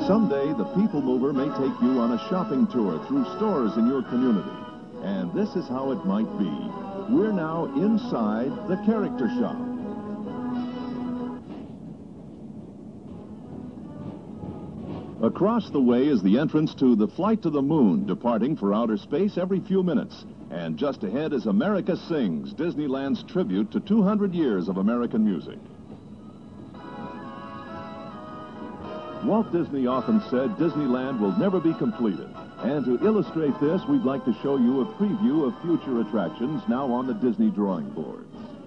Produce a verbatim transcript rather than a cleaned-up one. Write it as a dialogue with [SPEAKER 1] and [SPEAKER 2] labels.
[SPEAKER 1] Someday, the People Mover may take you on a shopping tour through stores in your community. And this is how it might be. We're now inside the Character Shop. Across the way is the entrance to the Flight to the Moon, departing for outer space every few minutes. And just ahead is America Sings, Disneyland's tribute to two hundred years of American music. Walt Disney often said Disneyland will never be completed. And to illustrate this, we'd like to show you a preview of future attractions now on the Disney drawing boards.